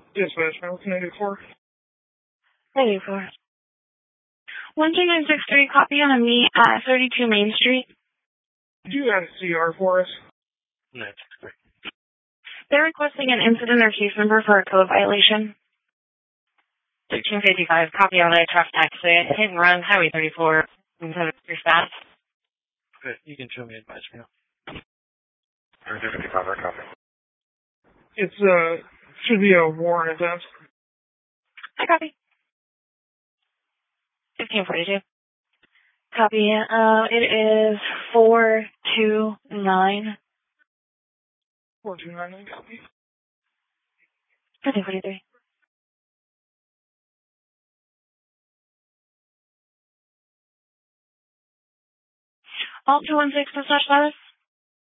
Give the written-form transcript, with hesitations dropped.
Dispatch, man. What can I do for? 94. 12963, copy on a meet at 32 Main Street. Do you have a CR for us? No, that's great. They're requesting an incident or case number for a code violation. 1355, copy on a traffic accident, hit and run, Highway 34, instead of your staff. Good. You can show me advice now. 1355, right, copy. It's, should be a warrant offense. I copy. 1542. Copy. It is 429. 4299, copy. 1543. All 216 dispatch status.